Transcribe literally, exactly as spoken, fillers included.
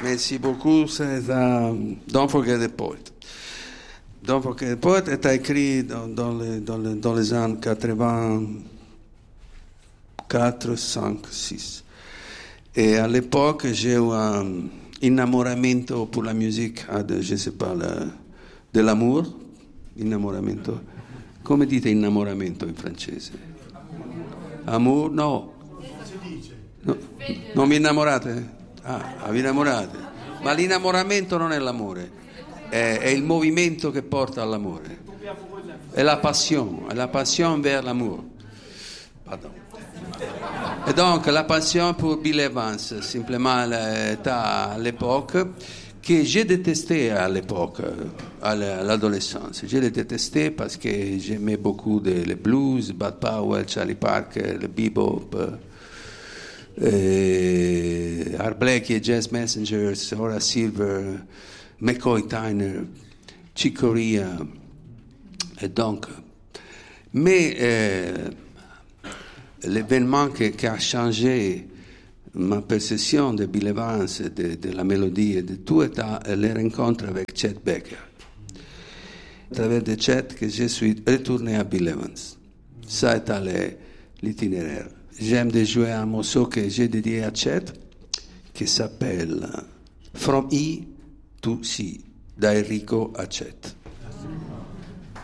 Merci beaucoup. C'est uh, Don't Forget the Poet. Don't Forget the Poet est écrit dans, dans, les, dans, les, dans les années quatre-vingt-quatre, cinq, six. Et à l'époque, j'ai eu un innamoramento pour la musique, de, je ne sais pas, la, de l'amour. Innamoramento. Come dite innamoramento in francese? Amour? No. no. Non vi innamorate? Ah, vi innamorate. Ma l'innamoramento non è l'amore, è, è il movimento che porta all'amore. È la passion, è la passion vers l'amour. Pardon. Et donc, la passion pour Bill Evans, simplement à l'époque, que j'ai détesté à l'époque, à l'adolescence. Je l'ai détesté parce que j'aimais beaucoup de, le blues, Bud Powell, Charlie Parker, le bebop, euh, Art Blakey, Jazz Messengers, Horace Silver, McCoy Tyner, Chick Corea. Et donc, mais euh, l'événement qui, qui a changé ma perception de Bill Evans, de, de la mélodie et de tout, est les rencontres avec Chet Baker. À travers de Chet que je suis retourné à Bill Evans. Ça a été l'itinéraire. J'aime de jouer un morceau que j'ai dédié à Chet, qui s'appelle From E to C, d'Enrico a Chet.